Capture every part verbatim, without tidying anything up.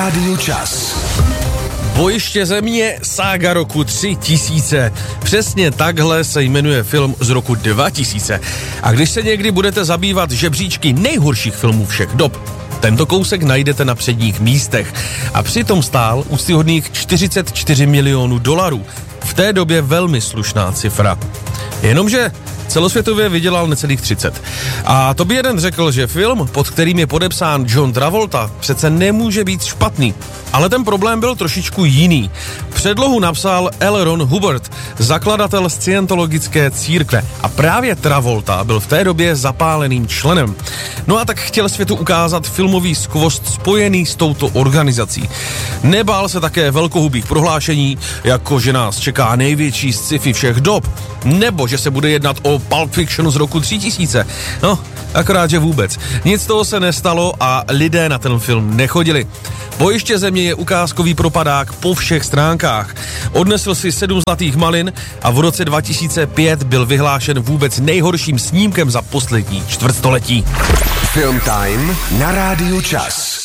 Rádio Čas. Bojiště země, sága roku tři tisíce. Přesně takhle se jmenuje film z roku dva tisíce. A když se někdy budete zabývat žebříčky nejhorších filmů všech dob, tento kousek najdete na předních místech. A přitom stál úctyhodných čtyřicet čtyři milionů dolarů. V té době velmi slušná cifra. Jenomže celosvětově vydělal necelých třicet. A to by jeden řekl, že film, pod kterým je podepsán John Travolta, přece nemůže být špatný. Ale ten problém byl trošičku jiný. Předlohu napsal L. Ron Hubbard, zakladatel scientologické církve. A právě Travolta byl v té době zapáleným členem. No a tak chtěl světu ukázat filmový skvost spojený s touto organizací. Nebál se také velkohubých prohlášení, jako že nás čeká největší sci-fi všech dob, nebo že se bude jednat o Pulp Fiction z roku tři tisíce. No, akorát, že vůbec. Nic toho se nestalo a lidé na ten film nechodili. Bojiště země je ukázkový propadák po všech stránkách. Odnesl si sedm zlatých malin a v roce dva tisíce pět byl vyhlášen vůbec nejhorším snímkem za poslední čtvrtstoletí. Film Time na Rádiu Čas.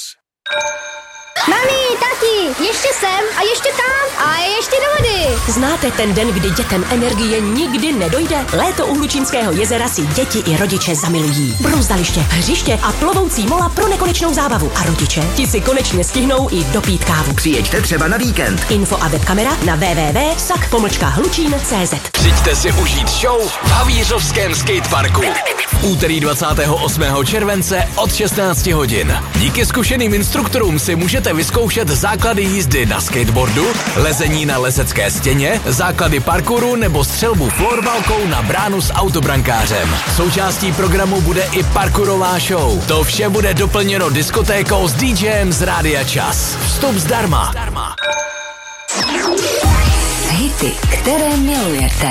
Mami, tati, ještě sem a ještě tam a ještě do vody. Znáte ten den, kdy dětem energie nikdy nedojde? Léto u Hlučínského jezera si děti i rodiče zamilují. Brouzdaliště, hřiště a plovoucí mola pro nekonečnou zábavu. A rodiče ti si konečně stihnou i dopít kávu. Přijeďte třeba na víkend. Info a webkamera na w w w tečka sak pomlčka hlučín tečka cé zet. Přijďte si užít show v Havířovském skateparku. Úterý dvacátého osmého července od šestnácti hodin. Díky zkušeným instruktorům si můžete vyzkoušet základy jízdy na skateboardu, lezení na lezecké stěně, základy parkouru nebo střelbu florbalkou na bránu s autobrankářem. Součástí programu bude i parkourová show. To vše bude doplněno diskotékou s DJem z Rádia Čas. Vstup zdarma. Hity, které milujete.